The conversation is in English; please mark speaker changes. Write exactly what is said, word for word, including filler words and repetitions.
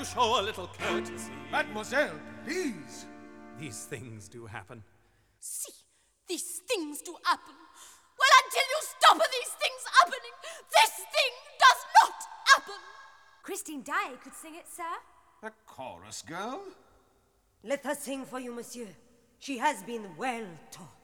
Speaker 1: show a little courtesy.
Speaker 2: Mademoiselle, please.
Speaker 1: These things do happen.
Speaker 3: See, these things do happen. Well, until you stop these things happening, this thing does not happen.
Speaker 4: Christine Daae could sing it, sir.
Speaker 2: A chorus girl?
Speaker 5: Let her sing for you, monsieur. She has been well taught.